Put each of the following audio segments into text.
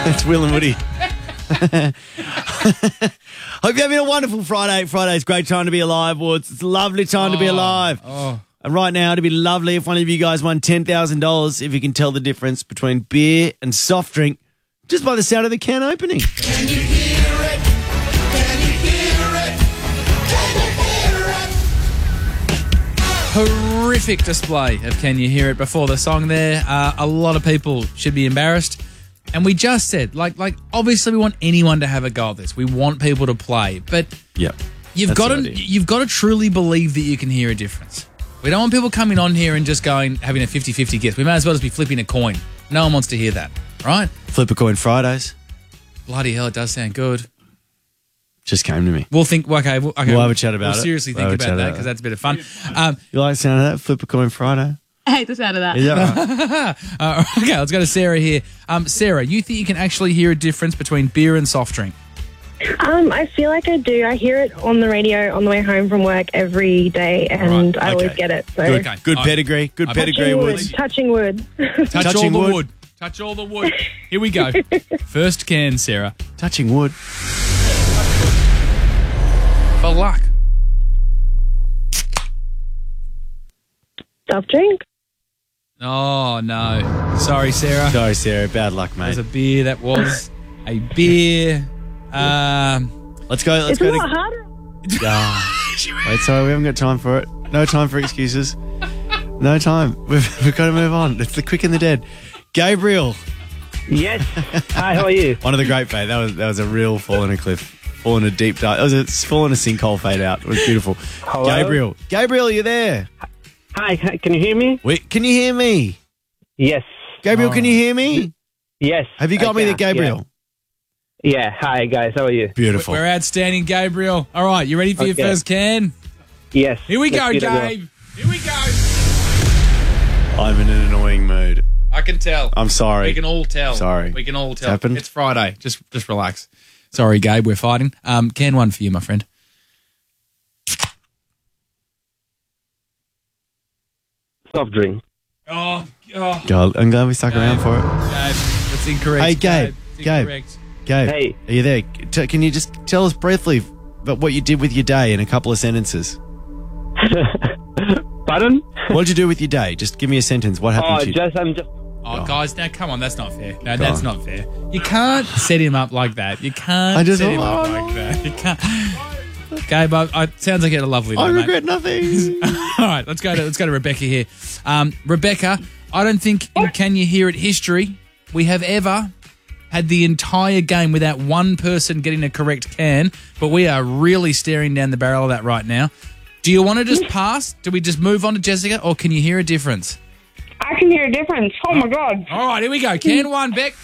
It's Will and Woody. Hope you're having a wonderful Friday. Friday's a great time to be alive, Woods. It's a lovely time to be alive. And right now, it'd be lovely if one of you guys won $10,000 if you can tell the difference between beer and soft drink just by the sound of the can opening. Can you hear it? Can you hear it? Can you hear it? Horrific display of Can You Hear It before the song there. A lot of people should be embarrassed. And we just said, like, obviously we want anyone to have a go at this. We want people to play. But you've got to truly believe that you can hear a difference. We don't want people coming on here and just having a 50-50 guess. We may as well just be flipping a coin. No one wants to hear that, right? Flip a coin Fridays. Bloody hell, it does sound good. Just came to me. We'll think, okay. We'll have a chat about it. We'll seriously think about that because that's a bit of fun. You like the sound of that? Flip a coin Friday? I hate the sound of that. Yeah. Okay, let's go to Sarah here. Sarah, you think you can actually hear a difference between beer and soft drink? I feel like I do. I hear it on the radio on the way home from work every day, and I always get it. So. Good pedigree. Good pedigree, Woods. Touching wood. Touch all the wood. Touch all the wood. Here we go. First can, Sarah. Touching wood. For luck. Soft drink? Oh, no. Sorry, Sarah. Sorry, Sarah. Bad luck, mate. That was a beer. That was a beer. Let's go. It's a lot harder. Wait, sorry, we haven't got time for it. No time for excuses. No time. We've got to move on. It's the quick and the dead. Gabriel. Yes. Hi, how are you? One of the great fade. That was a real fall in a cliff. Fall in a deep dive. It was a fall in a sinkhole fade out. It was beautiful. Hello? Gabriel, you there? Hi, can you hear me? Can you hear me? Yes. Gabriel, can you hear me? Yes. Have you got me there, Gabriel? Yeah. Hi, guys. How are you? Beautiful. We're outstanding, Gabriel. All right, you ready for your first can? Yes. Here we go, Gabe. Here we go. I'm in an annoying mood. I can tell. I'm sorry. We can all tell. Sorry. We can all tell. Happened? It's Friday. Just relax. Sorry, Gabe. We're fighting. Can one for you, my friend. Soft drink. Oh. God, I'm glad we stuck around for it. Gabe, that's incorrect. Hey, Gabe. Incorrect. Gabe. Hey. Are you there? Can you just tell us briefly about what you did with your day in a couple of sentences? Pardon? What did you do with your day? Just give me a sentence. What happened to you? Oh, guys, now come on, that's not fair. No, that's not fair. You can't set him up like that. You can't set him up like that. You can't. Gabe, it sounds like you had a lovely day, I regret nothing. All right, let's go to Rebecca here. Rebecca, I don't think in Can You Hear It history we have ever had the entire game without one person getting a correct can, but we are really staring down the barrel of that right now. Do you want to just pass? Do we just move on to Jessica, or can you hear a difference? I can hear a difference. Oh, my God. All right, here we go. Can one, Beck.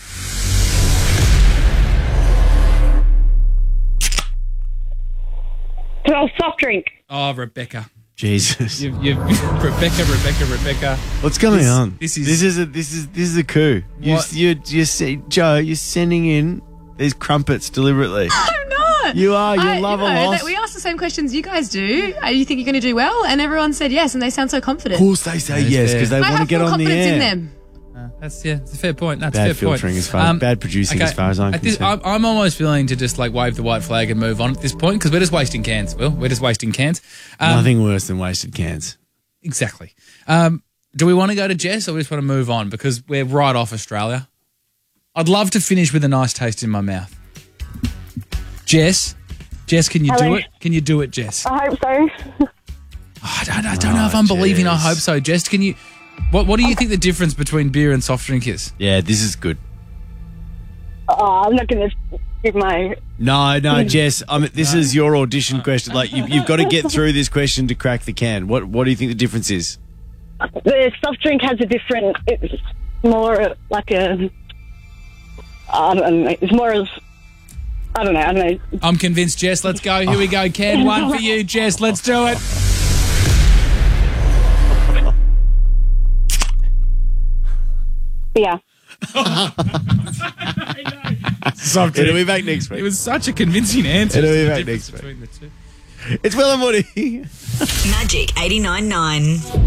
Soft drink. Oh, Rebecca. Jesus. Rebecca. What's going on? This is a coup. What? Joe, you're sending in these crumpets deliberately. I'm not. You are. You love a loss. We asked the same questions you guys do. You think you're going to do well? And everyone said yes, and they sound so confident. Of course they say yes because they want to get on the air. I have full confidence in them. It's a fair point. That's bad a fair filtering point. as far bad producing as far as I'm concerned. I'm almost willing to just wave the white flag and move on at this point because we're just wasting cans. We're just wasting cans. Nothing worse than wasted cans. Exactly. Do we want to go to Jess or we just want to move on because we're right off Australia? I'd love to finish with a nice taste in my mouth. Jess, can you do it? Can you do it, Jess? I hope so. I don't know if I'm believing. I hope so. Jess, can you? What do you think the difference between beer and soft drink is? Yeah, this is good. I'm not going to give my... No, Jess. This is your audition question. You've got to get through this question to crack the can. What do you think the difference is? The soft drink has a different... It's more like a... I don't know. It's more of... I don't know. I'm convinced, Jess. Let's go. Here we go. Can one for you, Jess. Let's do it. Yeah. Soft drink. It'll be back next week. It was such a convincing answer. It'll be back next week. It's Will and Woody. Magic 89.9.